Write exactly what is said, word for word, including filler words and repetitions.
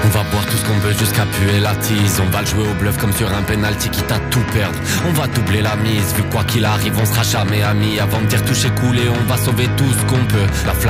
On va boire tout ce qu'on veut jusqu'à puer la tise. On va le jouer au bluff comme sur un penalty quitte à tout perdre. On va doubler la mise, vu quoi qu'il arrive on sera jamais amis. Avant de dire toucher coulé, on va sauver tout ce qu'on peut. La